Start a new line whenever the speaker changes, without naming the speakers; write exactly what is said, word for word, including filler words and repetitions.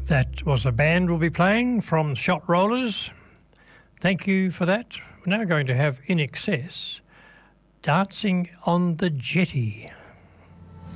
That was a band we'll be playing from Shot Rollers. Thank you for that. We're now going to have In Excess, Dancing on the Jetty.